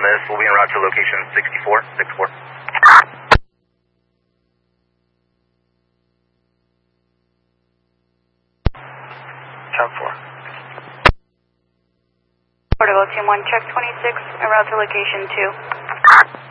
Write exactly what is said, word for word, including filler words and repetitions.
this. We'll be en route to location sixty-four, six four. ten four. Portable Team one, check twenty-six, en route to location two.